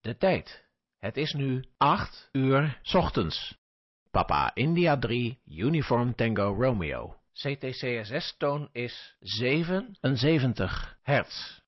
de tijd. Het is nu 8 uur 's ochtends. Papa India 3, Uniform Tango Romeo. CTCSS-toon is 77 hertz.